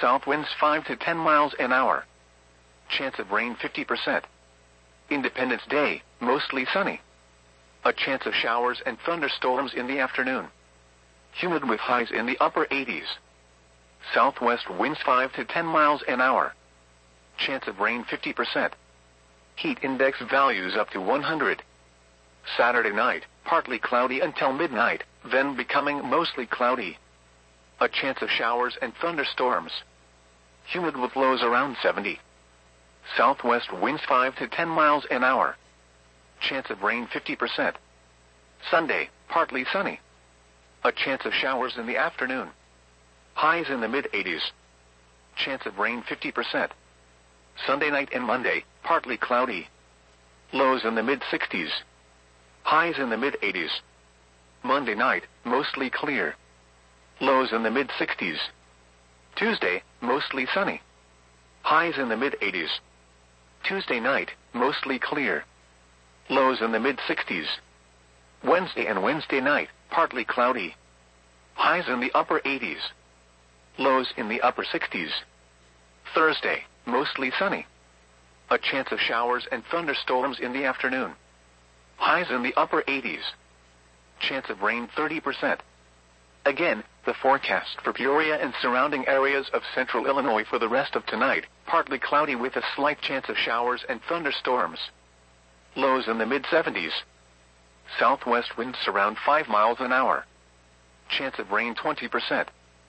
south winds 5 to 10 miles an hour. Chance of rain 50%. Independence Day, mostly sunny. A chance of showers and thunderstorms in the afternoon. Humid with highs in the upper 80s. Southwest winds 5 to 10 miles an hour. Chance of rain 50%. Heat index values up to 100. Saturday night, partly cloudy until midnight, then becoming mostly cloudy. A chance of showers and thunderstorms. Humid with lows around 70. Southwest winds 5 to 10 miles an hour. Chance of rain 50%. Sunday, partly sunny. A chance of showers in the afternoon. Highs in the mid-80s. Chance of rain 50%. Sunday night and Monday, partly cloudy. Lows in the mid-60s. Highs in the mid-80s. Monday night, mostly clear. Lows in the mid-60s. Tuesday, mostly sunny. Highs in the mid-80s. Tuesday night, mostly clear. Lows in the mid-60s. Wednesday and Wednesday night, partly cloudy. Highs in the upper 80s. Lows in the upper 60s. Thursday, mostly sunny. A chance of showers and thunderstorms in the afternoon. Highs in the upper 80s. Chance of rain 30%. Again, the forecast for Peoria and surrounding areas of central Illinois for the rest of tonight, partly cloudy with a slight chance of showers and thunderstorms. Lows in the mid-70s. Southwest winds around 5 miles an hour. Chance of rain 20%.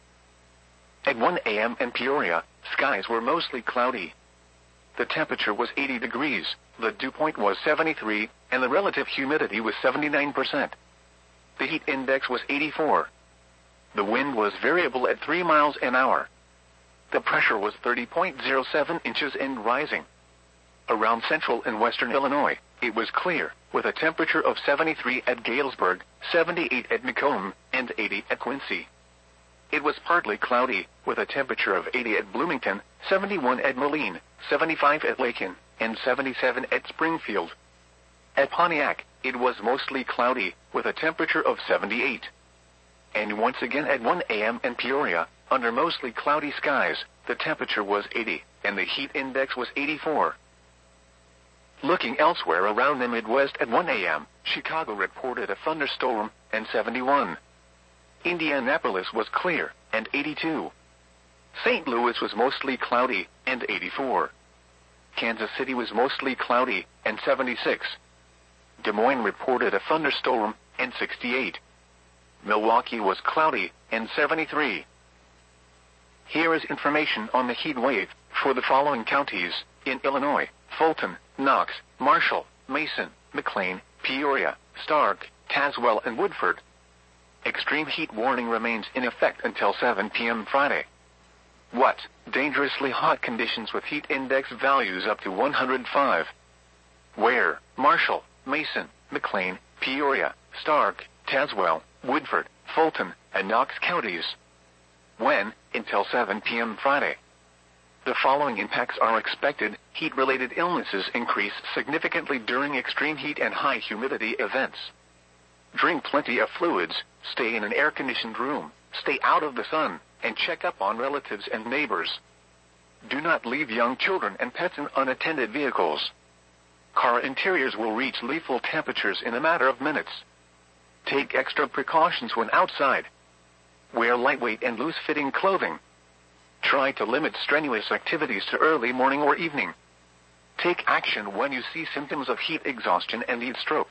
At 1 a.m. in Peoria, skies were mostly cloudy. The temperature was 80 degrees, the dew point was 73, and the relative humidity was 79%. The heat index was 84. The wind was variable at 3 miles an hour. The pressure was 30.07 inches and rising. Around central and western Illinois, it was clear, with a temperature of 73 at Galesburg, 78 at Macomb, and 80 at Quincy. It was partly cloudy, with a temperature of 80 at Bloomington, 71 at Moline, 75 at Lakin, and 77 at Springfield. At Pontiac, it was mostly cloudy, with a temperature of 78. And once again at 1 a.m. in Peoria, under mostly cloudy skies, the temperature was 80, and the heat index was 84. Looking elsewhere around the Midwest at 1 a.m., Chicago reported a thunderstorm, and 71. Indianapolis was clear, and 82. St. Louis was mostly cloudy, and 84. Kansas City was mostly cloudy, and 76. Des Moines reported a thunderstorm, and 68. Milwaukee was cloudy, and 73. Here is information on the heat wave for the following counties in Illinois: Fulton, Knox, Marshall, Mason, McLean, Peoria, Stark, Tazewell, and Woodford. Extreme heat warning remains in effect until 7 p.m. Friday. What? Dangerously hot conditions with heat index values up to 105. Where? Marshall, Mason, McLean, Peoria, Stark, Tazewell, Woodford, Fulton, and Knox counties. When? Until 7 p.m. Friday. The following impacts are expected. Heat-related illnesses increase significantly during extreme heat and high humidity events. Drink plenty of fluids, stay in an air-conditioned room, stay out of the sun, and check up on relatives and neighbors. Do not leave young children and pets in unattended vehicles. Car interiors will reach lethal temperatures in a matter of minutes. Take extra precautions when outside. Wear lightweight and loose-fitting clothing. Try to limit strenuous activities to early morning or evening. Take action when you see symptoms of heat exhaustion and heat stroke.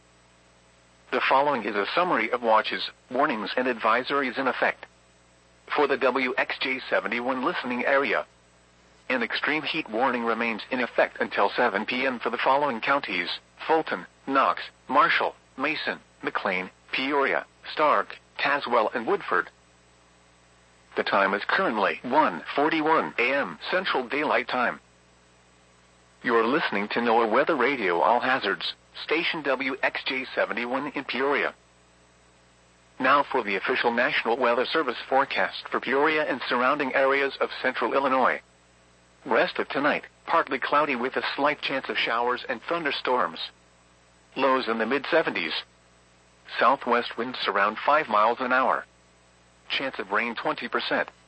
The following is a summary of watches, warnings, and advisories in effect. For the WXJ71 listening area, an extreme heat warning remains in effect until 7 p.m. for the following counties: Fulton, Knox, Marshall, Mason, McLean, Peoria, Stark, Tazewell, and Woodford. The time is currently 1:41 a.m. Central Daylight Time. You're listening to NOAA Weather Radio All Hazards, station WXJ71 in Peoria. Now for the official National Weather Service forecast for Peoria and surrounding areas of central Illinois. Rest of tonight, partly cloudy with a slight chance of showers and thunderstorms. Lows in the mid-70s. Southwest winds around 5 miles an hour. Chance of rain 20%.